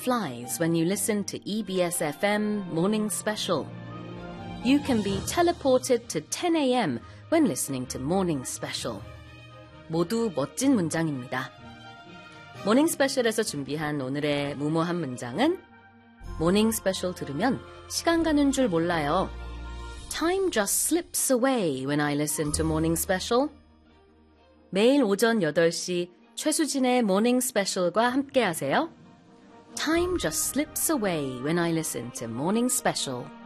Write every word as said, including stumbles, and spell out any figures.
flies when you listen to E B S F M Morning Special. You can be teleported to ten a.m. when listening to Morning Special. 모두 멋진 문장입니다. 모닝 스페셜에서 준비한 오늘의 무모한 문장은 모닝 스페셜 들으면 시간 가는 줄 몰라요. Time just slips away when I listen to Morning Special. 매일 오전 여덟 시 최수진의 모닝 스페셜과 함께 하세요. Time just slips away when I listen to Morning Special.